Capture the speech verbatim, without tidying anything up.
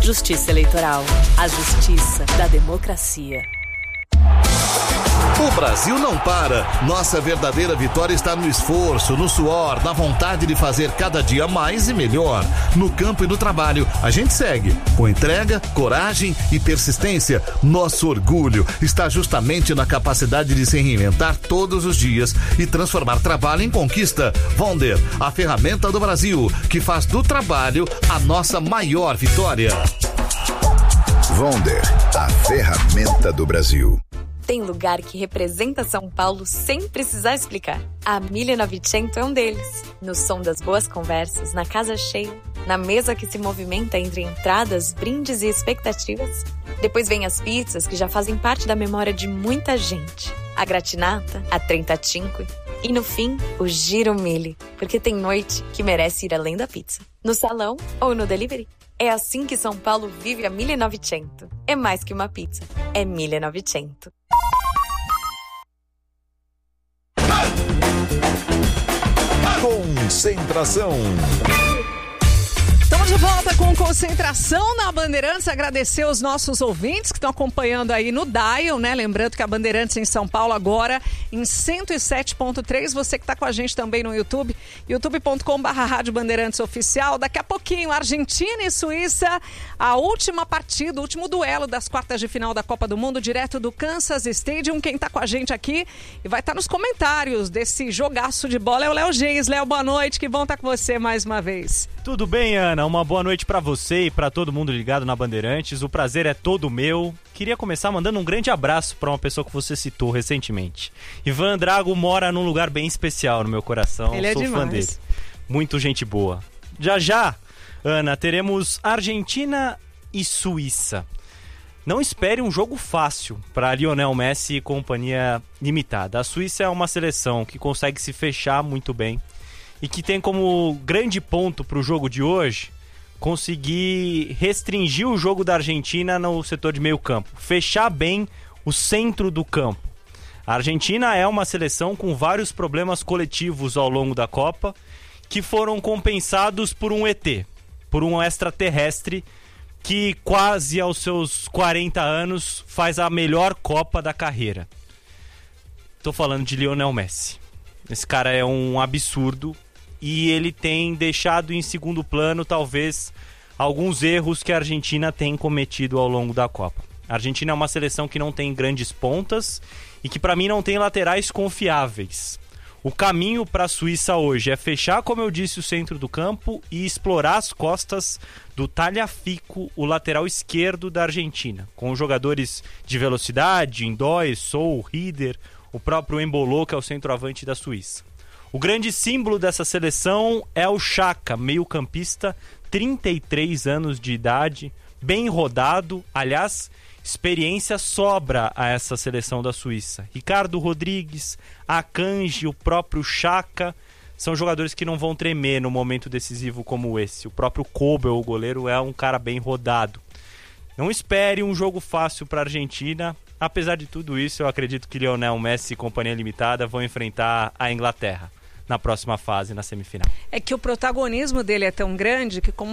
Justiça Eleitoral. A justiça da democracia. O Brasil não para. Nossa verdadeira vitória está no esforço, no suor, na vontade de fazer cada dia mais e melhor. No campo e no trabalho, a gente segue. Com entrega, coragem e persistência, nosso orgulho está justamente na capacidade de se reinventar todos os dias e transformar trabalho em conquista. Vonder, a ferramenta do Brasil, que faz do trabalho a nossa maior vitória. Vonder, a ferramenta do Brasil. Tem lugar que representa São Paulo sem precisar explicar. A mille e novecento é um deles. No som das boas conversas, na casa cheia, na mesa que se movimenta entre entradas, brindes e expectativas. Depois vem as pizzas que já fazem parte da memória de muita gente. A gratinata, a trentacinque e no fim, o giro mille, porque tem noite que merece ir além da pizza. No salão ou no delivery. É assim que São Paulo vive a mille e novecento. É mais que uma pizza, é mille e novecento. Concentração. Estamos de volta com Concentração na Bandeirantes. Agradecer os nossos ouvintes que estão acompanhando aí no Dial, né? Lembrando que a Bandeirantes em São Paulo agora em cento e sete ponto três. Você que está com a gente também no YouTube, youtube ponto com barra Rádio Bandeirantes Oficial. Daqui a pouquinho, Argentina e Suíça, a última partida, o último duelo das quartas de final da Copa do Mundo, direto do Kansas Stadium. Quem está com a gente aqui e vai estar tá nos comentários desse jogaço de bola é o Léo Geis. Léo, boa noite, que bom estar tá com você mais uma vez. Tudo bem, Ana? Uma boa noite pra você e pra todo mundo ligado na Bandeirantes. O prazer é todo meu. Queria começar mandando um grande abraço pra uma pessoa que você citou recentemente. Ivan Drago mora num lugar bem especial no meu coração. Ele é Sou demais. fã dele. Muito gente boa. Já já, Ana, teremos Argentina e Suíça. Não espere um jogo fácil para Lionel Messi e companhia limitada. A Suíça é uma seleção que consegue se fechar muito bem e que tem como grande ponto para o jogo de hoje conseguir restringir o jogo da Argentina no setor de meio campo, fechar bem o centro do campo. A Argentina é uma seleção com vários problemas coletivos ao longo da Copa que foram compensados por um E T, por um extraterrestre que quase aos seus quarenta anos faz a melhor Copa da carreira. Tô falando de Lionel Messi. Esse cara é um absurdo e ele tem deixado em segundo plano, talvez, alguns erros que a Argentina tem cometido ao longo da Copa. A Argentina é uma seleção que não tem grandes pontas e que, para mim, não tem laterais confiáveis. O caminho para a Suíça hoje é fechar, como eu disse, o centro do campo e explorar as costas do Tagliafico, o lateral esquerdo da Argentina, com jogadores de velocidade, Indói, Sou, Rieder, o próprio Emboló, que é o centroavante da Suíça. O grande símbolo dessa seleção é o Xhaka, meio-campista, trinta e três anos de idade, bem rodado. Aliás, experiência sobra a essa seleção da Suíça. Ricardo Rodrigues, Akanji, o próprio Xhaka, são jogadores que não vão tremer no momento decisivo como esse. O próprio Kobel, o goleiro, é um cara bem rodado. Não espere um jogo fácil para a Argentina. Apesar de tudo isso, eu acredito que Lionel Messi e companhia limitada vão enfrentar a Inglaterra na próxima fase, na semifinal. É que o protagonismo dele é tão grande que, como